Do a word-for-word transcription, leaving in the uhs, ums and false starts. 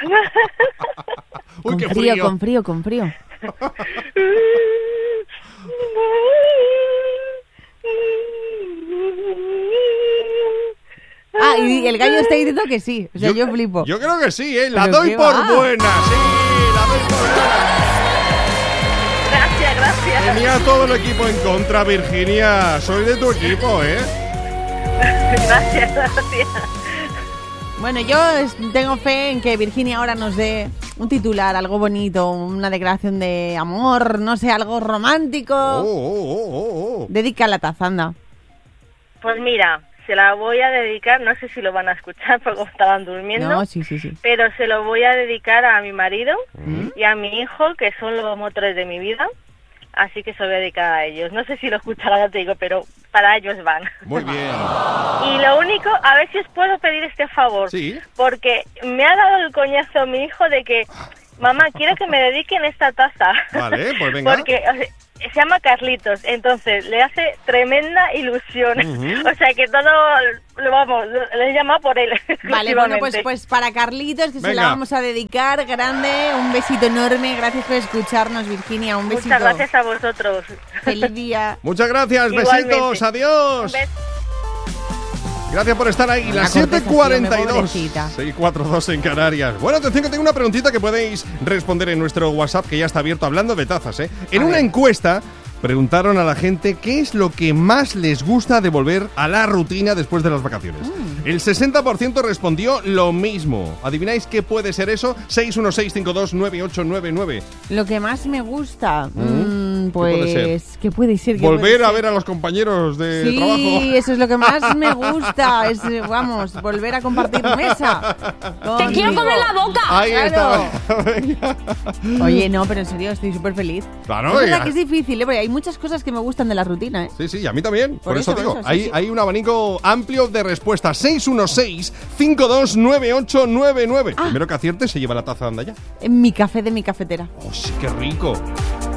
Uy, con qué frío, frío, con frío, con frío. Ah, y el gallo está diciendo que sí. O sea, yo, yo flipo. Yo creo que sí, ¿eh? La ¿Pero doy qué por va? buena, sí, la doy por buena. Gracias, gracias. Tenía todo el equipo en contra, Virginia. Soy de tu equipo, ¿eh? Gracias, gracias. Bueno, yo tengo fe en que Virginia ahora nos dé un titular, algo bonito, una declaración de amor, no sé, algo romántico. Oh, oh, oh, oh. Dedica la taza, anda. Pues mira, se la voy a dedicar, no sé si lo van a escuchar porque estaban durmiendo. No, sí, sí, sí. Pero se lo voy a dedicar a mi marido ¿Mm? y a mi hijo, que son los motores de mi vida. Así que se lo voy a dedicar a ellos. No sé si lo escucharán, ya te digo, pero para ellos van. Muy bien. Y lo único, a ver si os puedo pedir este favor. Sí. Porque me ha dado el coñazo mi hijo de que, mamá, quiero que me dediquen esta taza. Vale, pues venga. Porque o sea, se llama Carlitos, entonces le hace tremenda ilusión. Uh-huh. O sea que todo, lo vamos, le he llamado por él. Vale, bueno, pues, pues para Carlitos, que Venga. se la vamos a dedicar, grande, un besito enorme, gracias por escucharnos, Virginia, un besito. Muchas gracias a vosotros. Feliz día. Muchas gracias, Igualmente. besitos, adiós. Un beso. Gracias por estar ahí. Una Las siete cuarenta y dos. pobrecita. seis cuatro dos en Canarias. Bueno, atención que tengo una preguntita que podéis responder en nuestro WhatsApp, que ya está abierto, hablando de tazas, ¿eh? En A una ver. encuesta preguntaron a la gente qué es lo que más les gusta de volver a la rutina después de las vacaciones. Mm. El sesenta por ciento respondió lo mismo. ¿Adivináis qué puede ser eso? seis uno seis cinco dos nueve ocho nueve nueve. Lo que más me gusta, ¿Mm? mm, ¿Qué pues, puede ser? ¿qué puede ser? ¿Qué Volver puede a ser? ver a los compañeros de Sí, trabajo. eso es lo que más me gusta, es, vamos, volver a compartir mesa. ¡Te quiero comer la boca! Ahí Claro. está. Venga. Oye, no, pero en serio, estoy súper feliz. Claro, Es verdad ya. que es difícil, ¿eh? Porque hay muchas cosas que me gustan de la rutina, ¿eh? Sí, sí, y a mí también. Por, Por eso, eso, digo, por eso, sí, hay, sí. hay un abanico amplio de respuestas. seis uno seis cinco dos nueve ocho nueve nueve. Ah. Primero que acierte se lleva la taza, anda ya. En mi café de mi cafetera. ¡Oh, sí, qué rico!